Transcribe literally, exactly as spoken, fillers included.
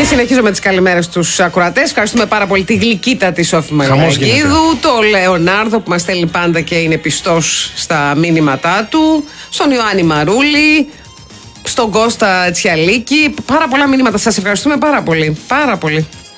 συνεχίζω με τις καλημέρες στους ακροατές. Ευχαριστούμε πάρα πολύ τη γλυκύτατη Σόφη Μαργαρακίδου, το Λεωνάρδο που μας στέλνει πάντα και είναι πιστός στα μήνυματά του, στον Ιωάννη Μαρούλη, στον Κώστα Τσιαλίκη. Πάρα πολλά μηνύματα. Σας ευχαριστούμε πάρα πολύ. Πάρα πολύ.